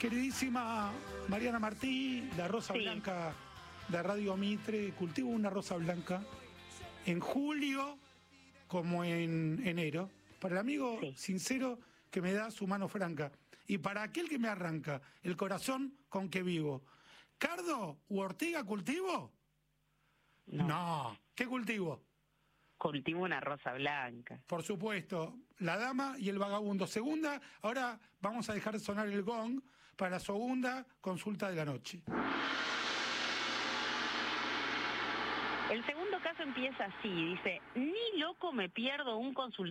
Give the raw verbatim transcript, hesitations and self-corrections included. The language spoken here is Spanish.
Queridísima Mariana Martí, la Rosa Sí. Blanca de Radio Mitre, cultivo una rosa blanca en julio como en enero. Para el amigo Sí. sincero que me da su mano franca. Y para aquel que me arranca el corazón con que vivo. ¿Cardo u Ortiga cultivo? No. No. ¿Qué cultivo? Cultivo una rosa blanca. Por supuesto, La Dama y el Vagabundo. Segunda, ahora vamos a dejar sonar el gong para la segunda consulta de la noche. El segundo caso empieza así, dice, ni loco me pierdo un consultorio